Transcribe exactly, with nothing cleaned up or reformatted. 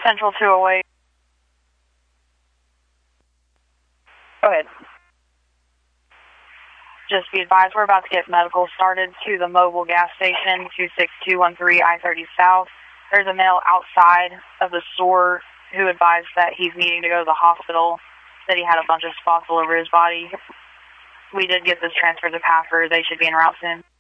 Central two oh eight. Go ahead. Just be advised, we're about to get medical started to the mobile gas station, two six two one three I thirty South. There's a male outside of the store who advised that he's needing to go to the hospital, that he had a bunch of spots all over his body. We did get this transferred to Pafford. They should be en route soon.